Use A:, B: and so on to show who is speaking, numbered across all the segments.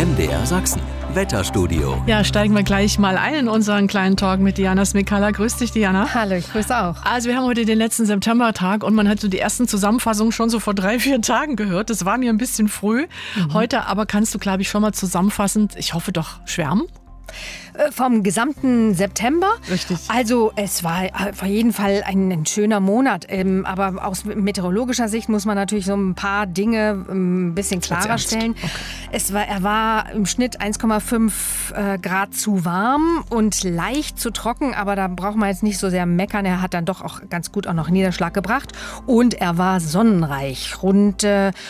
A: MDR Sachsen, Wetterstudio.
B: Ja, steigen wir gleich mal ein in unseren kleinen Talk mit Diana Smikala. Grüß dich, Diana.
C: Hallo, ich grüße auch.
B: Also wir haben heute den letzten Septembertag und man hat so die ersten Zusammenfassungen schon so vor 3-4 Tagen gehört. Das war mir ein bisschen früh. Heute aber kannst du, glaube ich, schon mal zusammenfassend, ich hoffe doch, schwärmen?
C: Vom gesamten September?
B: Richtig.
C: Also es war auf jeden Fall ein schöner Monat. Aber aus meteorologischer Sicht muss man natürlich so ein paar Dinge ein bisschen klarer stellen. Okay. Er war im Schnitt 1,5 Grad zu warm und leicht zu trocken. Aber da braucht man jetzt nicht so sehr meckern. Er hat dann doch auch ganz gut auch noch Niederschlag gebracht. Und er war sonnenreich. Rund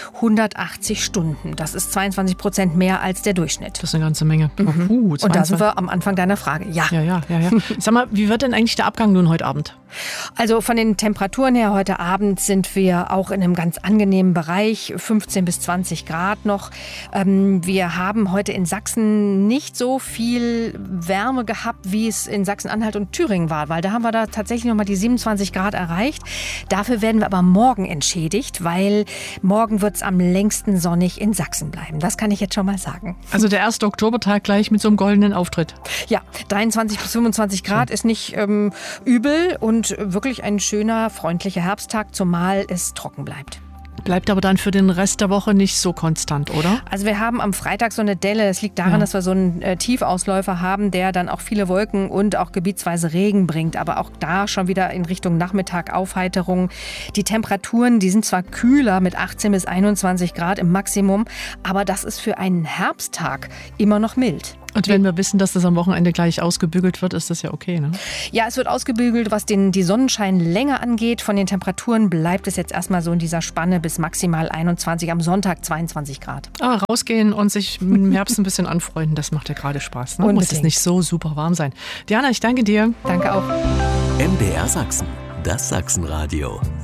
C: 180 Stunden. Das ist 22% mehr als der Durchschnitt.
B: Das ist eine ganze Menge.
C: Und da sind wir am Anfang deiner Frage. Ja.
B: Sag mal, wie wird denn eigentlich der Abgang nun heute Abend?
C: Also von den Temperaturen her heute Abend sind wir auch in einem ganz angenehmen Bereich, 15 bis 20 Grad noch. Wir haben heute in Sachsen nicht so viel Wärme gehabt, wie es in Sachsen-Anhalt und Thüringen war, weil da haben wir tatsächlich noch mal die 27 Grad erreicht. Dafür werden wir aber morgen entschädigt, weil morgen wird es am längsten sonnig in Sachsen bleiben. Das kann ich jetzt schon mal sagen.
B: Also der 1. Oktobertag gleich mit so einem goldenen Auftritt.
C: Ja, 23 bis 25 Grad ist nicht übel und wirklich ein schöner, freundlicher Herbsttag, zumal es trocken bleibt.
B: Bleibt aber dann für den Rest der Woche nicht so konstant, oder?
C: Also wir haben am Freitag so eine Delle. Das liegt daran, dass wir so einen Tiefausläufer haben, der dann auch viele Wolken und auch gebietsweise Regen bringt. Aber auch da schon wieder in Richtung Nachmittag Aufheiterung. Die Temperaturen, die sind zwar kühler mit 18 bis 21 Grad im Maximum, aber das ist für einen Herbsttag immer noch mild.
B: Und wenn wir wissen, dass das am Wochenende gleich ausgebügelt wird, ist das ja okay, ne?
C: Ja, es wird ausgebügelt, was die Sonnenscheinlänge angeht. Von den Temperaturen bleibt es jetzt erstmal so in dieser Spanne bis maximal 21, am Sonntag 22 Grad.
B: Rausgehen und sich im Herbst ein bisschen anfreunden, das macht ja gerade Spaß. Ne? Muss es nicht so super warm sein. Diana, ich danke dir.
C: Danke auch.
A: MDR Sachsen, das Sachsenradio.